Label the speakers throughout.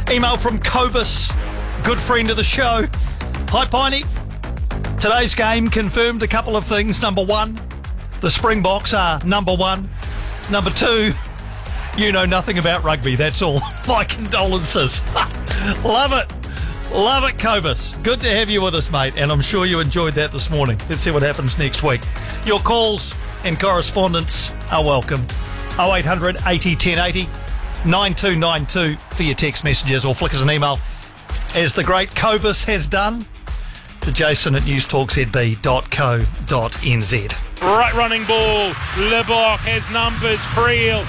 Speaker 1: Email from Cobus, good friend of the show. Hi, Piney. Today's game confirmed a couple of things. Number one, the Springboks are number one. Number two, you know nothing about rugby. That's all. My condolences. Love it. Love it, Cobus. Good to have you with us, mate, and I'm sure you enjoyed that this morning. Let's see what happens next week. Your calls and correspondence are welcome. 0800 80 1080 9292 for your text messages, or flick us an email, as the great Cobus has done, to jason@newstalkzb.co.nz.
Speaker 2: Right running ball. Lebok has numbers. Creel.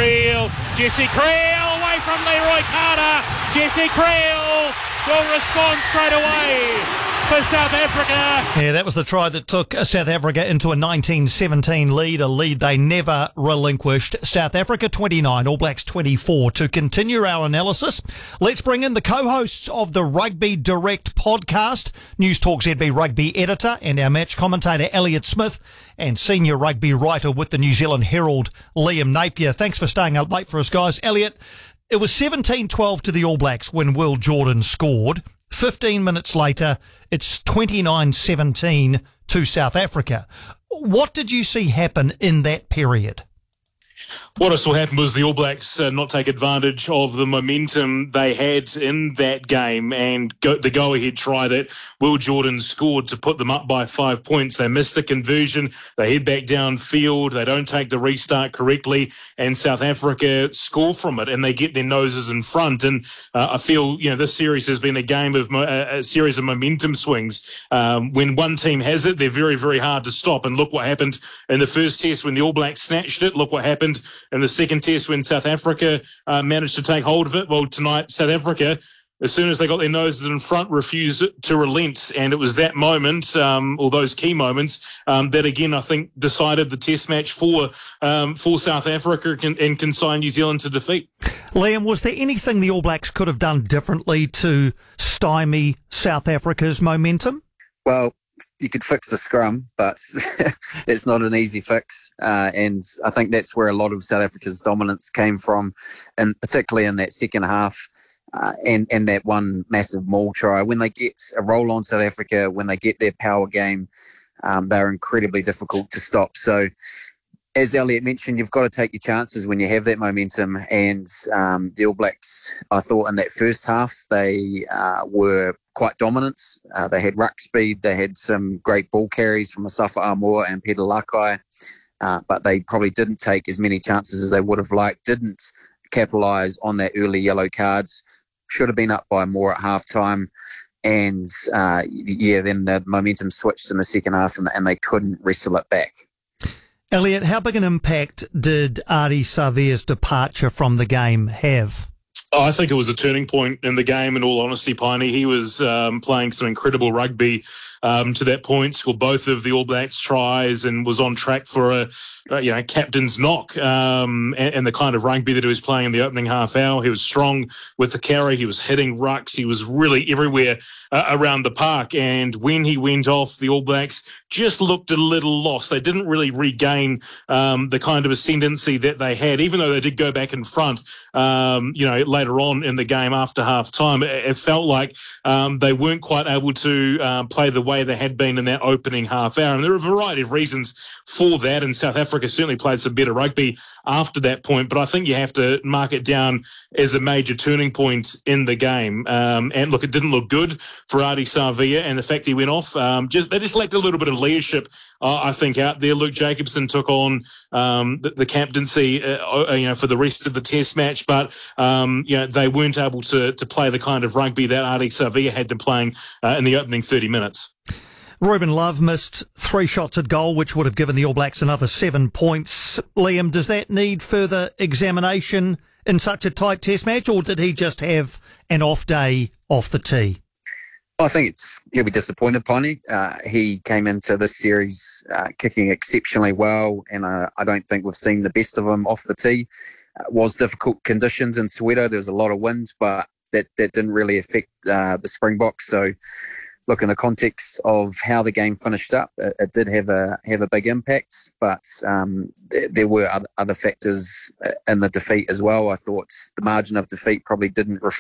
Speaker 2: Jesse Creel away from Leroy Carter. Jesse Creel will respond straight away for South Africa.
Speaker 1: Yeah, that was the try that took South Africa into a 1917 lead, a lead they never relinquished. South Africa 29, All Blacks 24. To continue our analysis, let's bring in the co-hosts of the Rugby Direct podcast, News Talk ZB rugby editor and our match commentator Elliot Smith, and senior rugby writer with the New Zealand Herald, Liam Napier. Thanks for staying up late for us, guys. Elliot, it was 17-12 to the All Blacks when Will Jordan scored. 15 minutes later, it's 29-17 to South Africa. What did you see happen in that period?
Speaker 2: What I saw happen was the All Blacks not take advantage of the momentum they had in that game, and the go-ahead try that Will Jordan scored to put them up by 5 points. They missed the conversion. They head back downfield. They don't take the restart correctly, and South Africa score from it, and they get their noses in front. And I feel, this series has been a series of momentum swings. When one team has it, they're very, very hard to stop. And look what happened in the first test when the All Blacks snatched it. Look what happened in the second test when South Africa managed to take hold of it. Well, tonight, South Africa, as soon as they got their noses in front, refused to relent. And it was that moment, or those key moments, that again, I think, decided the test match for South Africa and consigned New Zealand to defeat.
Speaker 1: Liam, was there anything the All Blacks could have done differently to stymie South Africa's momentum?
Speaker 3: Well, you could fix the scrum, but it's not an easy fix. And I think that's where a lot of South Africa's dominance came from, and particularly in that second half, and that one massive maul try. When they get a roll on South Africa, when they get their power game, they're incredibly difficult to stop. So, as Elliot mentioned, you've got to take your chances when you have that momentum. And the All Blacks, I thought in that first half, they were quite dominant. They had ruck speed. They had some great ball carries from Asafa Armour and Peter Lakai, but they probably didn't take as many chances as they would have liked, didn't capitalise on that early yellow cards, should have been up by more at halftime. And, then the momentum switched in the second half and they couldn't wrestle it back.
Speaker 1: Elliot, how big an impact did Ardie Savea's departure from the game have?
Speaker 2: I think it was a turning point in the game, in all honesty, Piney. He was playing some incredible rugby to that point, scored both of the All Blacks tries and was on track for a captain's knock, and the kind of rugby that he was playing in the opening half hour. He was strong with the carry. He was hitting rucks. He was really everywhere around the park. And when he went off, the All Blacks just looked a little lost. They didn't really regain the kind of ascendancy that they had, even though they did go back in front, later on in the game after half time. It felt like they weren't quite able to play the way they had been in that opening half hour. And there are a variety of reasons for that, and South Africa certainly played some better rugby after that point, but I think you have to mark it down as a major turning point in the game. And look, it didn't look good for Ardie Savea, and the fact he went off, they just lacked a little bit of leadership, I think, out there. Luke Jacobson took on the captaincy for the rest of the test match, but they weren't able to play the kind of rugby that Ardie Savea had been playing in the opening 30 minutes.
Speaker 1: Ruben Love missed 3 shots at goal, which would have given the All Blacks another 7 points. Liam, does that need further examination in such a tight test match, or did he just have an off day off the tee?
Speaker 3: I think he'll be disappointed, Piney. He came into this series kicking exceptionally well, and I don't think we've seen the best of him off the tee. It was difficult conditions in Soweto. There was a lot of wind, but that didn't really affect the Springboks. So, look, in the context of how the game finished up, it did have a big impact, but there were other factors in the defeat as well. I thought the margin of defeat probably didn't